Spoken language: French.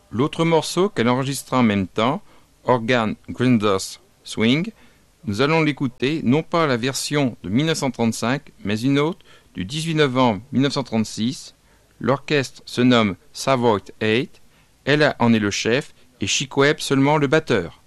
L'autre morceau qu'elle enregistra en même temps, Organ Grinders Swing, nous allons l'écouter non pas la version de 1935, mais une autre du 18 novembre 1936. L'orchestre se nomme Savoy 8, elle en est le chef et Chick Webb seulement le batteur.